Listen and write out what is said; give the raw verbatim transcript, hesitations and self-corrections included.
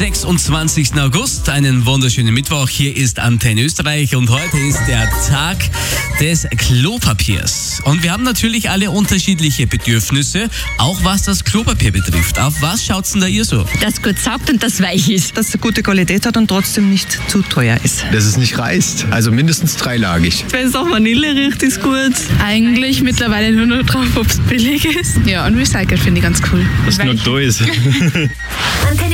sechsundzwanzigsten August. Einen wunderschönen Mittwoch. Hier ist Antenne Österreich und heute ist der Tag des Klopapiers. Und wir haben natürlich alle unterschiedliche Bedürfnisse, auch was das Klopapier betrifft. Auf was schaut's denn da ihr so? Das gut saugt und das weich ist. Dass es eine gute Qualität hat und trotzdem nicht zu teuer ist. Dass es nicht reißt, also mindestens dreilagig. Wenn es auch Vanille riecht, ist gut. Eigentlich mittlerweile nur noch drauf, ob es billig ist. Ja, und recycelt finde ich ganz cool. Was nur da ist.